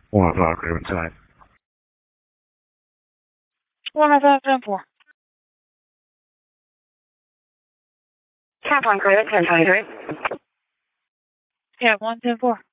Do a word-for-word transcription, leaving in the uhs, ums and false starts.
One o'clock, Raven time. One of five, ten four. Tap on credit, ten twenty-three. Yeah, one ten four.